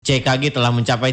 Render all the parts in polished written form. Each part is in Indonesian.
CKG telah mencapai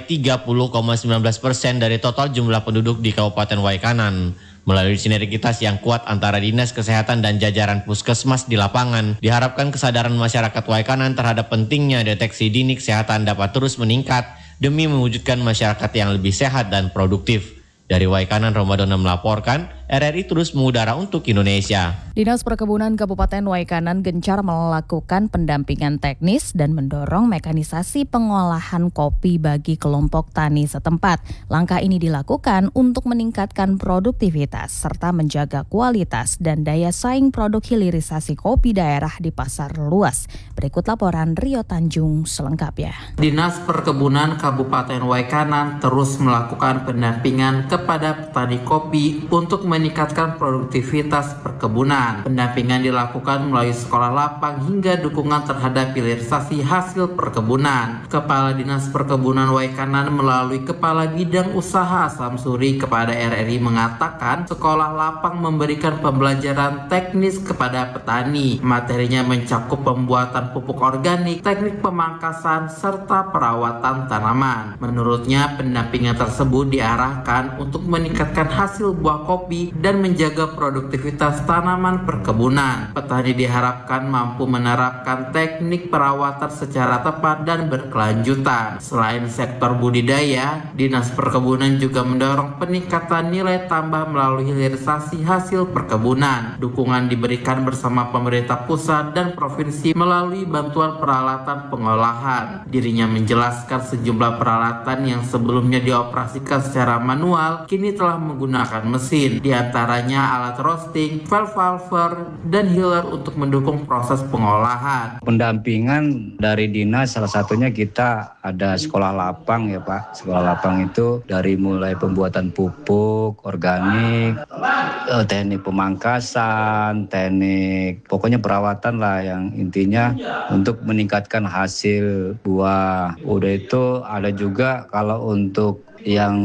30,19% dari total jumlah penduduk di Kabupaten Waikanan. Melalui sinergitas yang kuat antara Dinas Kesehatan dan jajaran puskesmas di lapangan, diharapkan kesadaran masyarakat Waikanan terhadap pentingnya deteksi dini kesehatan dapat terus meningkat demi mewujudkan masyarakat yang lebih sehat dan produktif. Dari Waikanan, Romadona melaporkan, RRI terus mengudara untuk Indonesia. Dinas Perkebunan Kabupaten Waikanan gencar melakukan pendampingan teknis dan mendorong mekanisasi pengolahan kopi bagi kelompok tani setempat. Langkah ini dilakukan untuk meningkatkan produktivitas serta menjaga kualitas dan daya saing produk hilirisasi kopi daerah di pasar luas. Berikut laporan Rio Tanjung selengkapnya. Dinas Perkebunan Kabupaten Waikanan terus melakukan pendampingan kepada petani kopi untuk meningkatkan produktivitas perkebunan. Pendampingan dilakukan melalui sekolah lapang hingga dukungan terhadap hilirisasi hasil perkebunan. Kepala Dinas Perkebunan Waikanan melalui Kepala Bidang Usaha Samsuri kepada RRI mengatakan sekolah lapang memberikan pembelajaran teknis kepada petani. Materinya mencakup pembuatan pupuk organik, teknik pemangkasan, serta perawatan tanaman. Menurutnya, pendampingan tersebut diarahkan untuk meningkatkan hasil buah kopi dan menjaga produktivitas tanaman perkebunan. Petani diharapkan mampu menerapkan teknik perawatan secara tepat dan berkelanjutan. Selain sektor budidaya, Dinas Perkebunan juga mendorong peningkatan nilai tambah melalui hilirisasi hasil perkebunan. Dukungan diberikan bersama pemerintah pusat dan provinsi melalui bantuan peralatan pengolahan. Dirinya menjelaskan sejumlah peralatan yang sebelumnya dioperasikan secara manual kini telah menggunakan mesin, diantaranya alat roasting, valve, dan healer untuk mendukung proses pengolahan. Pendampingan dari dinas salah satunya kita ada sekolah lapang ya Pak. Sekolah lapang itu dari mulai pembuatan pupuk organik, teknik pemangkasan, teknik pokoknya perawatan lah yang intinya untuk meningkatkan hasil buah. Udah itu ada juga kalau untuk yang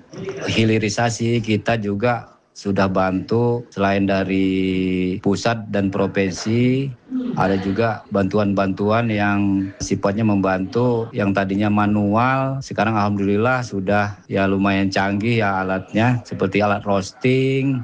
hilirisasi kita juga sudah bantu selain dari pusat dan provinsi, ada juga bantuan-bantuan yang sifatnya membantu yang tadinya manual, sekarang alhamdulillah sudah ya lumayan canggih ya alatnya, seperti alat roasting,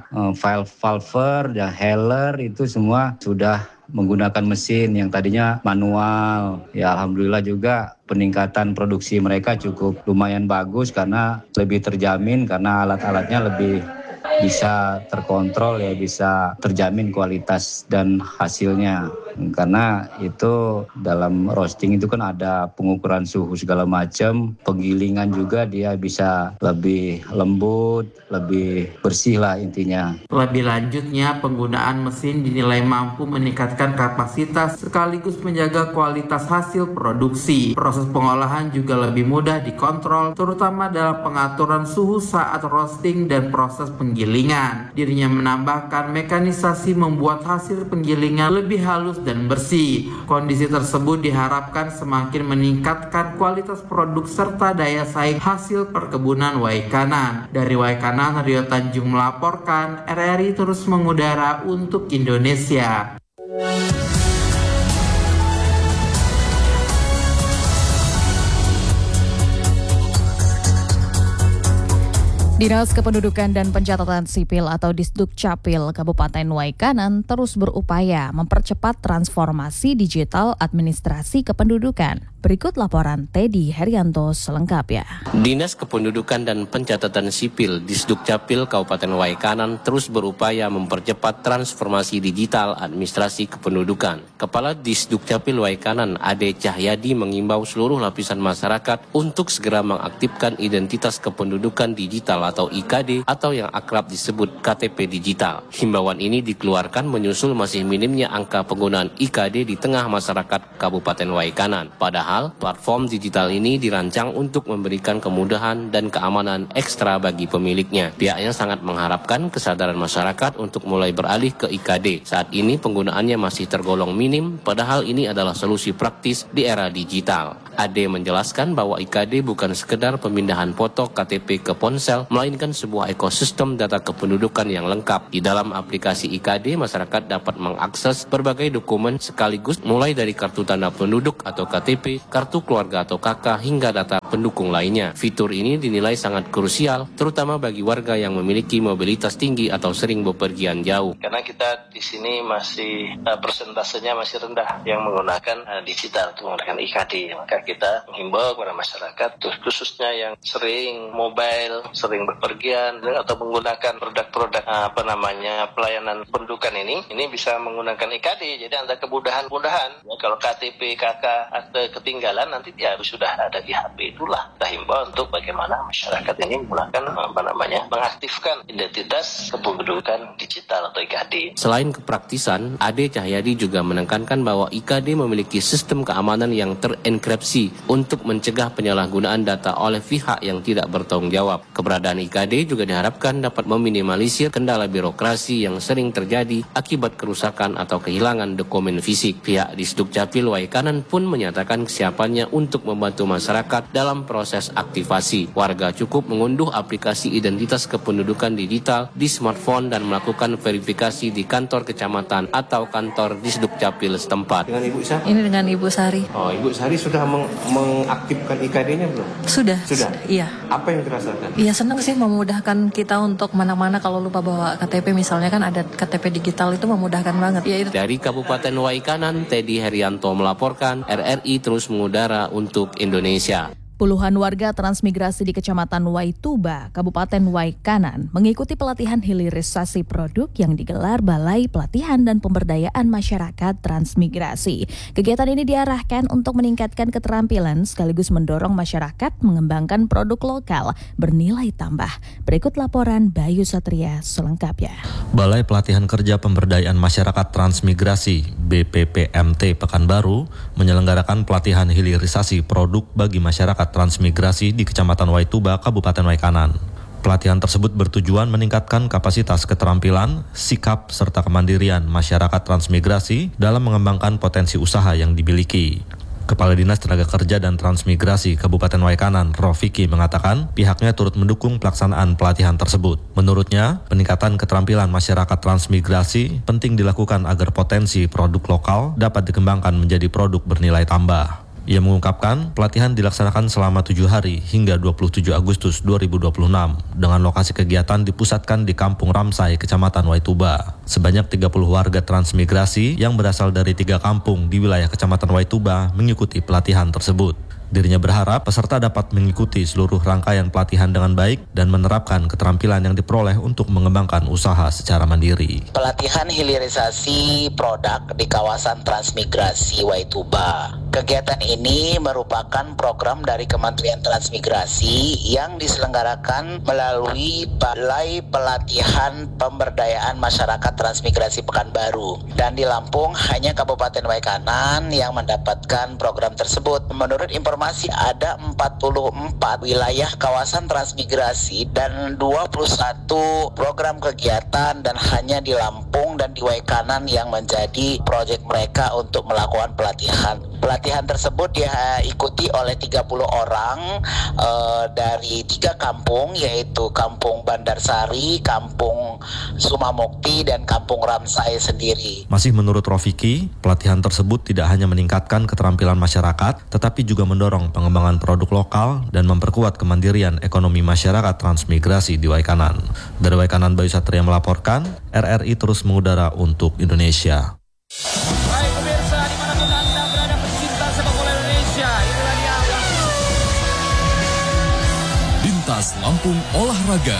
valve, dan healer itu semua sudah menggunakan mesin yang tadinya manual. Ya alhamdulillah juga peningkatan produksi mereka cukup lumayan bagus karena lebih terjamin karena alat-alatnya lebih bisa terkontrol ya, bisa terjamin kualitas dan hasilnya. Karena itu dalam roasting itu kan ada pengukuran suhu segala macam, penggilingan juga dia bisa lebih lembut, lebih bersih lah intinya. Lebih lanjutnya, penggunaan mesin dinilai mampu meningkatkan kapasitas sekaligus menjaga kualitas hasil produksi. Proses pengolahan juga lebih mudah dikontrol, terutama dalam pengaturan suhu saat roasting dan proses penggilingan. Dirinya menambahkan mekanisasi membuat hasil penggilingan lebih halus dan bersih. Kondisi tersebut diharapkan semakin meningkatkan kualitas produk serta daya saing hasil perkebunan Waikanan. Dari Waikanan, Rio Tanjung melaporkan, RRI terus mengudara untuk Indonesia. Dinas Kependudukan dan Pencatatan Sipil atau Disdukcapil Kabupaten Waikanan terus berupaya mempercepat transformasi digital administrasi kependudukan. Berikut laporan Teddy Herianto selengkapnya. Dinas Kependudukan dan Pencatatan Sipil Disdukcapil Kabupaten Waikanan terus berupaya mempercepat transformasi digital administrasi kependudukan. Kepala Disdukcapil Waikanan Ade Cahyadi mengimbau seluruh lapisan masyarakat untuk segera mengaktifkan identitas kependudukan digital atau IKD atau yang akrab disebut KTP digital. Himbauan ini dikeluarkan menyusul masih minimnya angka penggunaan IKD di tengah masyarakat Kabupaten Waikanan. Padahal platform digital ini dirancang untuk memberikan kemudahan dan keamanan ekstra bagi pemiliknya. Pihaknya sangat mengharapkan kesadaran masyarakat untuk mulai beralih ke IKD. Saat ini penggunaannya masih tergolong minim, padahal ini adalah solusi praktis di era digital. Ade menjelaskan bahwa IKD bukan sekedar pemindahan foto KTP ke ponsel, melainkan sebuah ekosistem data kependudukan yang lengkap. Di dalam aplikasi IKD, masyarakat dapat mengakses berbagai dokumen sekaligus mulai dari kartu tanda penduduk atau KTP, kartu keluarga atau KK, hingga data pendukung lainnya. Fitur ini dinilai sangat krusial, terutama bagi warga yang memiliki mobilitas tinggi atau sering bepergian jauh. Karena kita di sini masih persentasenya masih rendah yang menggunakan digital, menggunakan IKD. Maka kita menghimbau kepada masyarakat, khususnya yang sering mobile, sering bepergian atau menggunakan produk-produk pelayanan pendudukan ini bisa menggunakan IKD. Jadi ada kemudahan. Ya, kalau KTP, KK, akte ketinggalan nanti dia sudah ada di HP. Itulah kita himbau untuk bagaimana masyarakat ini menggunakan mengaktifkan identitas kependudukan digital atau IKD. Selain kepraktisan, Ade Cahyadi juga menekankan bahwa IKD memiliki sistem keamanan yang terenkripsi untuk mencegah penyalahgunaan data oleh pihak yang tidak bertanggung jawab. Keberadaan IKD juga diharapkan dapat meminimalisir kendala birokrasi yang sering terjadi akibat kerusakan atau kehilangan dokumen fisik. Pihak Disdukcapil Waikanan pun menyatakan kesiapannya untuk membantu masyarakat dalam proses aktivasi. Warga cukup mengunduh aplikasi identitas kependudukan digital di smartphone dan melakukan verifikasi di kantor kecamatan atau kantor Disdukcapil setempat. Dengan Ibu siapa? Ini dengan Ibu Sari. Oh, Ibu Sari sudah mengaktifkan IKD-nya belum? Sudah. Iya. Apa yang dirasakan? Iya, senang sih memudahkan kita untuk mana-mana kalau lupa bawa KTP misalnya kan ada KTP digital itu memudahkan banget. Ya, itu. Dari Kabupaten Waikanan, Teddy Herianto melaporkan, RRI terus mengudara untuk Indonesia. Puluhan warga transmigrasi di Kecamatan Waituba, Kabupaten Waikanan mengikuti pelatihan hilirisasi produk yang digelar Balai Pelatihan dan Pemberdayaan Masyarakat Transmigrasi. Kegiatan ini diarahkan untuk meningkatkan keterampilan sekaligus mendorong masyarakat mengembangkan produk lokal bernilai tambah. Berikut laporan Bayu Satria selengkapnya. Balai Pelatihan Kerja Pemberdayaan Masyarakat Transmigrasi BPPMT Pekanbaru menyelenggarakan pelatihan hilirisasi produk bagi masyarakat transmigrasi di Kecamatan Waituba, Kabupaten Waikanan. Pelatihan tersebut bertujuan meningkatkan kapasitas keterampilan, sikap, serta kemandirian masyarakat transmigrasi dalam mengembangkan potensi usaha yang dimiliki. Kepala Dinas Tenaga Kerja dan Transmigrasi Kabupaten Waikanan, Rofiki, mengatakan pihaknya turut mendukung pelaksanaan pelatihan tersebut. Menurutnya, peningkatan keterampilan masyarakat transmigrasi penting dilakukan agar potensi produk lokal dapat dikembangkan menjadi produk bernilai tambah. Ia mengungkapkan pelatihan dilaksanakan selama 7 hari hingga 27 Agustus 2026 dengan lokasi kegiatan dipusatkan di Kampung Ramsai, Kecamatan Waituba. Sebanyak 30 warga transmigrasi yang berasal dari 3 kampung di wilayah Kecamatan Waituba mengikuti pelatihan tersebut. Dirinya berharap peserta dapat mengikuti seluruh rangkaian pelatihan dengan baik dan menerapkan keterampilan yang diperoleh untuk mengembangkan usaha secara mandiri. Pelatihan hilirisasi produk di kawasan transmigrasi Waituba. Kegiatan ini merupakan program dari Kementerian Transmigrasi yang diselenggarakan melalui Balai Pelatihan Pemberdayaan Masyarakat Transmigrasi Pekanbaru. Dan di Lampung hanya Kabupaten Waikanan yang mendapatkan program tersebut. Menurut informasi ada 44 wilayah kawasan transmigrasi dan 21 program kegiatan dan hanya di Lampung dan di Waikanan yang menjadi proyek mereka untuk melakukan pelatihan. Pelatihan tersebut diikuti oleh 30 orang dari 3 kampung, yaitu Kampung Bandarsari, Kampung Sumamukti, dan Kampung Ramsai sendiri. Masih menurut Rofiki, pelatihan tersebut tidak hanya meningkatkan keterampilan masyarakat, tetapi juga mendorong pengembangan produk lokal dan memperkuat kemandirian ekonomi masyarakat transmigrasi di Waikanan. Dari Waikanan, Bayu Satria melaporkan, RRI terus mengudara untuk Indonesia. Baik pemirsa, dimanapun Anda berada pecinta sepak bola Indonesia, inilah dia Lintas Lampung Olahraga.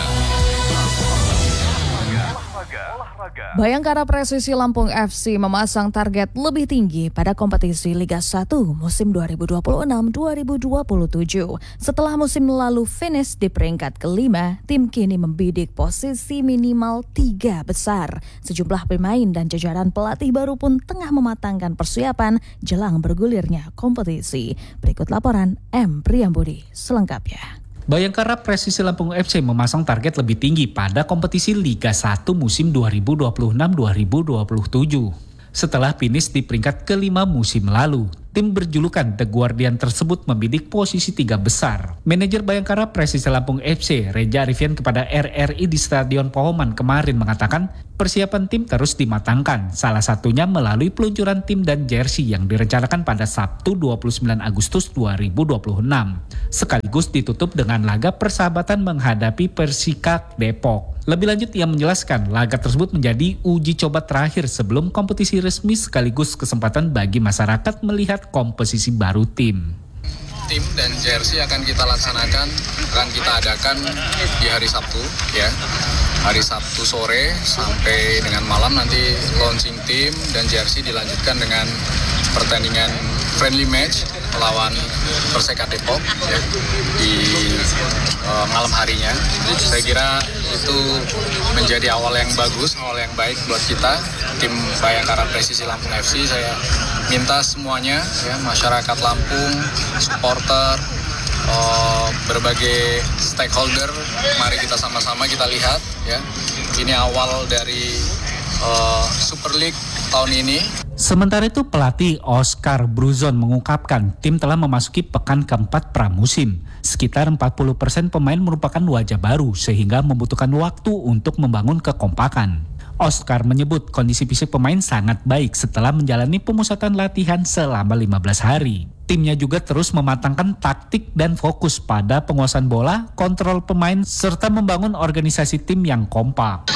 Bayangkara Presisi Lampung FC memasang target lebih tinggi pada kompetisi Liga 1 musim 2026-2027. Setelah musim lalu finish di peringkat kelima, tim kini membidik posisi minimal 3 besar. Sejumlah pemain dan jajaran pelatih baru pun tengah mematangkan persiapan jelang bergulirnya kompetisi. Berikut laporan M. Priyambudi selengkapnya. Bayangkara Presisi Lampung FC memasang target lebih tinggi pada kompetisi Liga 1 musim 2026-2027. Setelah finish di peringkat kelima musim lalu, Tim berjulukan The Guardian tersebut membidik posisi 3 besar. Manajer Bayangkara Persisila Lampung FC, Reza Arifian kepada RRI di Stadion Pohoman kemarin mengatakan persiapan tim terus dimatangkan, salah satunya melalui peluncuran tim dan jersey yang direncanakan pada Sabtu 29 Agustus 2026. Sekaligus ditutup dengan laga persahabatan menghadapi Persikak Depok. Lebih lanjut ia menjelaskan laga tersebut menjadi uji coba terakhir sebelum kompetisi resmi sekaligus kesempatan bagi masyarakat melihat komposisi baru tim. Tim dan jersey akan kita laksanakan, akan kita adakan di hari Sabtu ya. Hari Sabtu sore sampai dengan malam nanti launching tim dan jersey dilanjutkan dengan pertandingan friendly match melawan Perseka Depok ya, di malam harinya. Saya kira itu menjadi awal yang bagus, awal yang baik buat kita tim Bayangkara Presisi Lampung FC. Saya minta semuanya ya, masyarakat Lampung, supporter, berbagai stakeholder, mari kita sama-sama kita lihat ya, ini awal dari Super League tahun ini. Sementara itu pelatih Oscar Bruzon mengungkapkan tim telah memasuki pekan keempat pramusim. Sekitar 40% pemain merupakan wajah baru sehingga membutuhkan waktu untuk membangun kekompakan. Oscar menyebut kondisi fisik pemain sangat baik setelah menjalani pemusatan latihan selama 15 hari. Timnya juga terus mematangkan taktik dan fokus pada penguasaan bola, kontrol pemain, serta membangun organisasi tim yang kompak.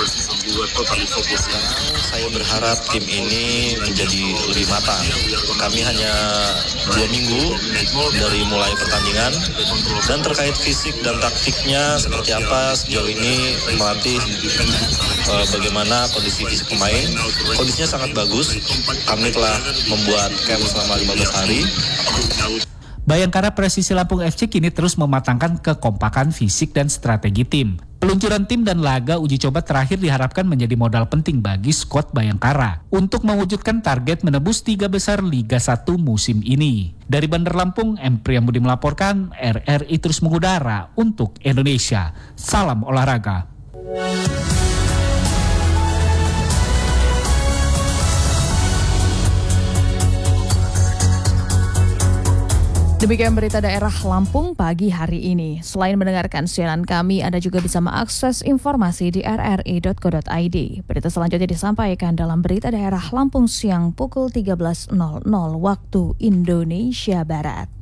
Saya berharap tim ini menjadi lebih matang. Kami hanya 2 minggu dari mulai pertandingan, dan terkait fisik dan taktiknya seperti apa sejauh ini melatih bagaimana kondisi fisik pemain. Kondisinya sangat bagus. Kami telah membuat camp selama 15 hari. Bayangkara Presisi Lampung FC kini terus mematangkan kekompakan fisik dan strategi tim. Peluncuran tim dan laga uji coba terakhir diharapkan menjadi modal penting bagi skuad Bayangkara untuk mewujudkan target menembus 3 besar Liga 1 musim ini. Dari Bandar Lampung, M. Priyambudi melaporkan, RRI terus mengudara untuk Indonesia. Salam olahraga. Demikian berita daerah Lampung pagi hari ini. Selain mendengarkan siaran kami, Anda juga bisa mengakses informasi di rri.co.id. Berita selanjutnya disampaikan dalam berita daerah Lampung siang pukul 13.00 waktu Indonesia Barat.